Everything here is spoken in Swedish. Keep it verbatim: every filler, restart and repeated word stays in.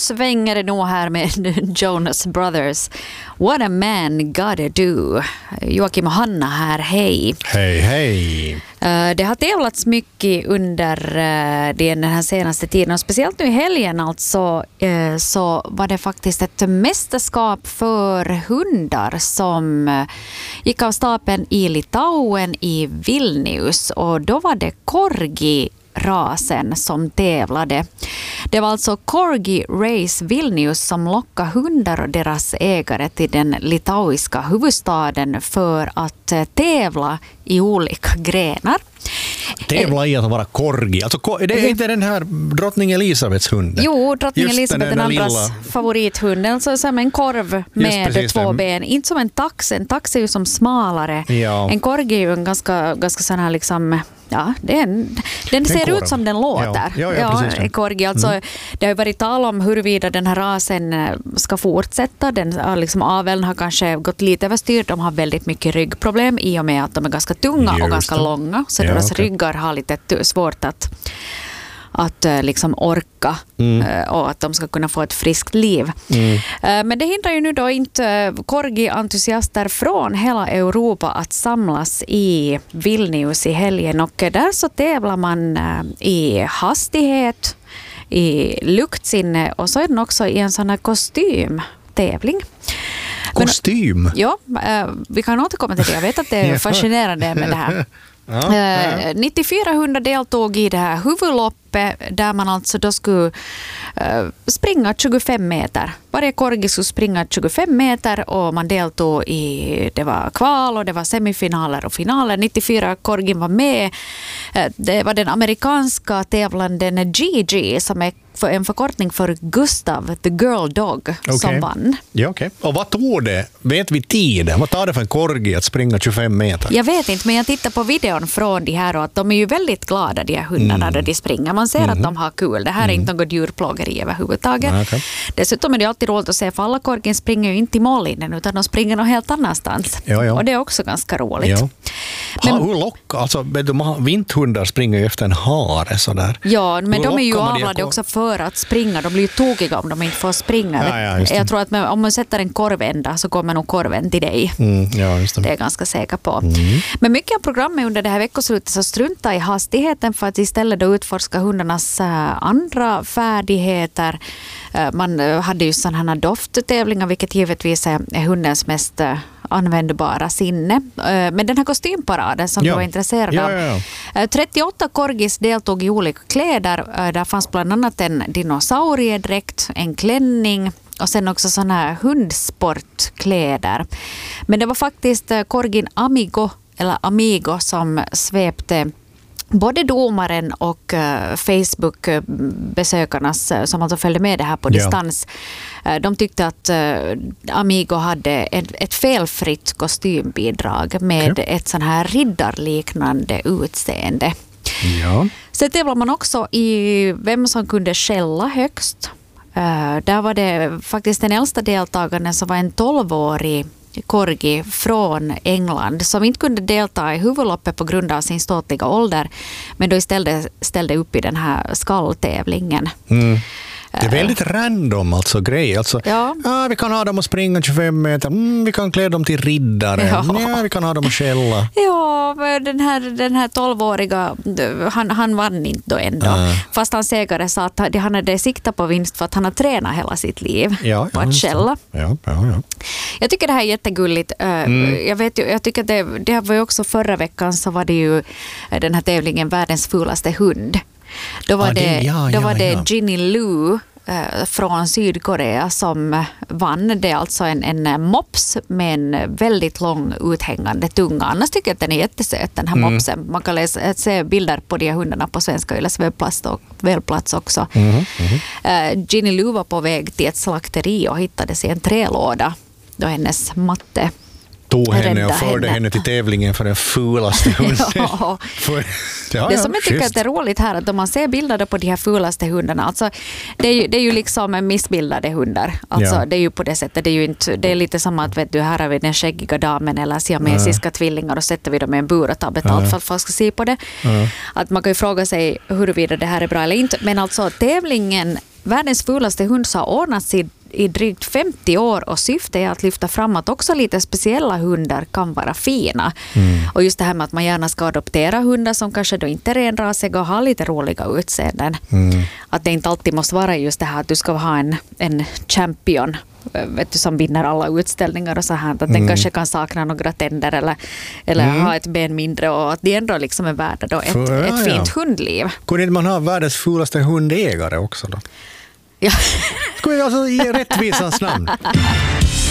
svänger det nog här med Jonas Brothers. What a man gotta do. Joakim och Hanna här, hej. Hej, hej. Det har tävlats mycket under den här senaste tiden och speciellt nu i helgen alltså, så var det faktiskt ett mästerskap för hundar som gick av stapeln i Litauen i Vilnius, och då var det Corgi rasen som tävlade. Det var alltså Corgi Race Vilnius som lockade hundar och deras ägare till den litauiska huvudstaden för att tävla i olika grenar. Tävla i att vara corgi. Alltså, det är inte den här drottning Elisabeths hund. Jo, drottning Just Elisabeth, den, den andras lilla favorithund. Alltså som en korv med precis, två den. ben. Inte som en tax. En tax är ju som smalare. Ja. En corgi är ju en ganska, ganska sån här liksom... Ja, det är en, den ser korv. Ut som den låter. Ja, ja, ja, ja corgi. Alltså, mm. Det har ju varit tal om huruvida den här rasen ska fortsätta. Den, liksom, aveln har kanske gått lite överstyr. De har väldigt mycket ryggproblem i och med att de är ganska tunga Just och ganska det. långa. Så ja, deras okay. ryggar har lite svårt att att liksom orka mm. och att de ska kunna få ett friskt liv. Mm. Men det hindrar ju nu då inte corgi-entusiaster från hela Europa att samlas i Vilnius i helgen, och där så tävlar man i hastighet, i luktsinne och så är den också i en sån här kostymtävling. Kostym? Men, ja, vi kan återkomma till det. Jag vet att det är fascinerande med det här. Ja, ja. nittiofyra hundar deltog i det här huvudloppet där man alltså då skulle uh, springa tjugofem meter. Varje corgi skulle springa tjugofem meter och man deltog i, det var kval och det var semifinaler och finaler. nittiofyra corgin var med. Uh, det var den amerikanska tävlanden Gigi som är för en förkortning för Gustav, the girl dog, okay. som vann. Ja, okay. Och vad tog det? Vet vi tiden? Vad tar det för en corgi att springa tjugofem meter? Jag vet inte, men jag tittar på videon från de här och att de är ju väldigt glada, de här hundarna, mm. när de springer. Man ser mm. att de har kul. Det här är mm. inte något djurplågeri överhuvudtaget. Ja, okay. Dessutom är det alltid roligt att se, för alla corgin springer ju inte i mållinjen utan de springer någon helt annanstans. Ja, ja. Och det är också ganska roligt. Ja. Men, ha, hur lockar? Alltså, vinthundar springer ju efter en hare sådär. Ja, men hur de är ju avlade också för att springa. De blir ju tokiga om de inte får springa. Ja, ja, jag tror att man, om man sätter en korvända så kommer nog korven till dig. Mm, ja, just det. Det är jag ganska säker på. Mm. Men mycket av programmet under det här veckoslutet så strunta i hastigheten för att istället då utforska hundarnas äh, andra färdigheter. Äh, man äh, hade ju sådana här dofttävlingar, vilket givetvis är, är hundens mest äh, användbara sinne. Men den här kostymparaden som ja. du var intresserad ja, ja, ja. trettioåtta corgis deltog i olika kläder. Där fanns bland annat en dinosauriedräkt, en klänning och sen också såna här hundsportkläder. Men det var faktiskt corgin Amigo eller Amigo som svepte både domaren och uh, Facebook-besökarnas uh, som alltså följde med det här på distans. Ja. Uh, de tyckte att uh, Amigo hade ett, ett felfritt kostymbidrag med okay. ett sån här riddarliknande utseende. Ja. Så tävlar man också i vem som kunde skälla högst. Uh, där var det faktiskt den äldsta deltagaren som var en tolvårig corgi från England som inte kunde delta i huvudloppet på grund av sin ståtliga ålder, men då istället ställde upp i den här skalltävlingen. Mm. Det är väldigt random alltså grej. Alltså, ja. Ja, vi kan ha dem att springa tjugofem meter. Mm, vi kan klä dem till riddare. Ja. Ja, vi kan ha dem att skälla. Ja, den här, den här tolvåriga, han, han vann inte då ändå. Uh. Fast hans ägare sa att han hade siktat på vinst för att han har tränat hela sitt liv ja, på att skälla. Ja, ja, ja. Jag tycker det här är jättegulligt. Mm. Jag, vet ju, jag tycker att det, det var ju också förra veckan så var det ju den här tävlingen Världens fulaste hund. Då var, ah, det, det, ja, då var ja, det ja. Ginny Lou eh, från Sydkorea som vann. Det är alltså en, en mops med en väldigt lång uthängande tunga. Annars tycker jag att den är jättesöt, den här mm. mopsen. Man kan läsa, se bilder på de här hundarna på Svenska Yles webbplats, webbplats också. Mm. Mm. Eh, Ginny Lou var på väg till ett slakteri och hittades i en trälåda då hennes matte tog henne och förde henne. henne till tävlingen för den fulaste hunden. Ja. För, ja, det som jag tycker att det är roligt här att om man ser bilder på de här fulaste hundarna, alltså det är ju, det är ju liksom missbildade hundar. Alltså ja. det är ju på det sättet, det är ju inte, det är lite som att vet du, här har vi den skäggiga damen eller siamesiska ja. tvillingar och sätter vi dem i en bur och tar betalt ja. för att folk ska se på det. Ja. Att man kan ju fråga sig huruvida det här är bra eller inte, men alltså tävlingen världens fulaste hund har ordnats i, i drygt femtio år och syftet är att lyfta fram att också lite speciella hundar kan vara fina. Mm. Och just det här med att man gärna ska adoptera hundar som kanske då inte är renrasiga och har lite roliga utseenden. Mm. Att det inte alltid måste vara just det här att du ska ha en, en champion, vet du, som vinner alla utställningar och så här, att mm. den kanske kan sakna några tänder eller, eller mm. ha ett ben mindre och att det ändå liksom är värda då ett, För, ja, ett fint ja. hundliv. Kunde inte man ha världens fulaste hundägare också då? Ja. Ska vi alltså ge rättvisans namn?